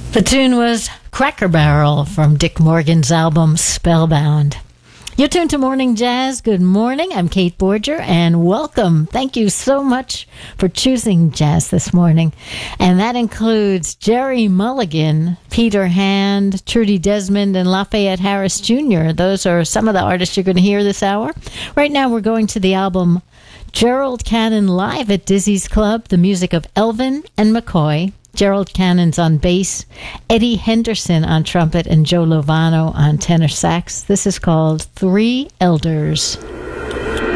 The tune was Cracker Barrel from Dick Morgan's album Spellbound. You're tuned to Morning Jazz. Good morning. I'm Kate Borger, and welcome. Thank you so much for choosing jazz this morning. And that includes Jerry Mulligan, Peter Hand, Trudy Desmond, and Lafayette Harris Jr. Those are some of the artists you're going to hear this hour. Right now, we're going to the album Gerald Cannon Live at Dizzy's Club, the music of Elvin and McCoy. Gerald Cannon's on bass, Eddie Henderson on trumpet, and Joe Lovano on tenor sax. This is called Three Elders.